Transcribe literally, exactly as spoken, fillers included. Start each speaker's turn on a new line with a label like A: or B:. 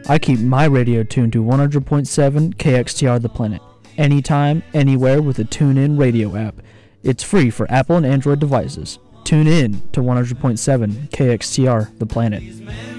A: I keep my radio tuned to one hundred point seven K X T R The Planet, anytime, anywhere with a TuneIn radio app. It's free for Apple and Android devices. Tune in to one hundred point seven K X T R The Planet.